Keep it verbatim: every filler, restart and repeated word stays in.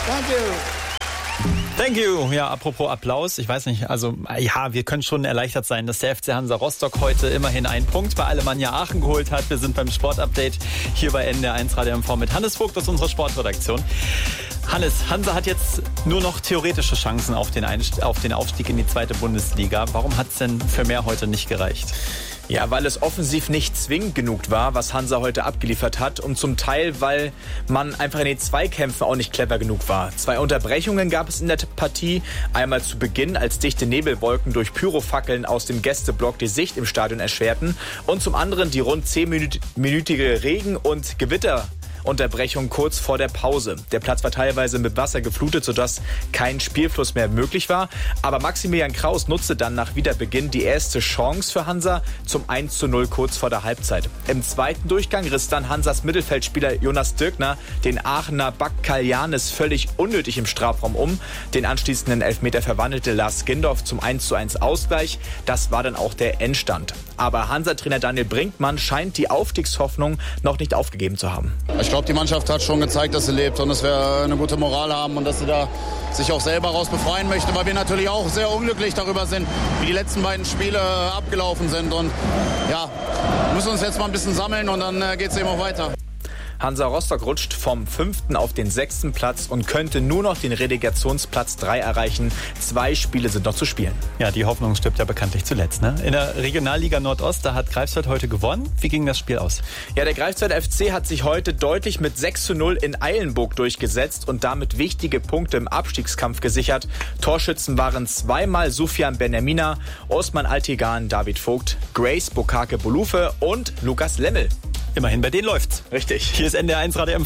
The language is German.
Thank you. Thank you. Ja, apropos Applaus. Ich weiß nicht, also ja, wir können schon erleichtert sein, dass der F C Hansa Rostock heute immerhin einen Punkt bei Alemannia Aachen geholt hat. Wir sind beim Sportupdate hier bei N D R eins Radio M V mit Hannes Vogt aus unserer Sportredaktion. Hannes, Hansa hat jetzt nur noch theoretische Chancen auf den, Einst- auf den Aufstieg in die zweite Bundesliga. Warum hat es denn für mehr heute nicht gereicht? Ja, weil es offensiv nicht zwingend genug war, was Hansa heute abgeliefert hat, und zum Teil, weil man einfach in den Zweikämpfen auch nicht clever genug war. Zwei Unterbrechungen gab es in der Partie. Einmal zu Beginn, als dichte Nebelwolken durch Pyrofackeln aus dem Gästeblock die Sicht im Stadion erschwerten, und zum anderen die rund zehnminütige Regen- und Gewitter Unterbrechung kurz vor der Pause. Der Platz war teilweise mit Wasser geflutet, sodass kein Spielfluss mehr möglich war. Aber Maximilian Kraus nutzte dann nach Wiederbeginn die erste Chance für Hansa zum eins zu null kurz vor der Halbzeit. Im zweiten Durchgang riss dann Hansas Mittelfeldspieler Jonas Dirkner den Aachener Bakkaljanis völlig unnötig im Strafraum um. Den anschließenden Elfmeter verwandelte Lars Gindorf zum eins zu eins Ausgleich. Das war dann auch der Endstand. Aber Hansa-Trainer Daniel Brinkmann scheint die Aufstiegshoffnung noch nicht aufgegeben zu haben. Ich glaube, die Mannschaft hat schon gezeigt, dass sie lebt und dass wir eine gute Moral haben und dass sie da sich auch selber raus befreien möchte, weil wir natürlich auch sehr unglücklich darüber sind, wie die letzten beiden Spiele abgelaufen sind. Und ja, müssen uns jetzt mal ein bisschen sammeln und dann geht es eben auch weiter. Hansa Rostock rutscht vom fünften auf den sechsten Platz und könnte nur noch den Relegationsplatz drei erreichen. Zwei Spiele sind noch zu spielen. Ja, die Hoffnung stirbt ja bekanntlich zuletzt, ne? In der Regionalliga Nordost, da hat Greifswald heute gewonnen. Wie ging das Spiel aus? Ja, der Greifswald F C hat sich heute deutlich mit sechs zu null in Eilenburg durchgesetzt und damit wichtige Punkte im Abstiegskampf gesichert. Torschützen waren zweimal Sufjan Benjamina, Osman Altegan, David Vogt, Grace Bokake Bolufe und Lukas Lemmel. Immerhin, bei denen läuft's. Richtig. Hier ist N D R eins Radio M V.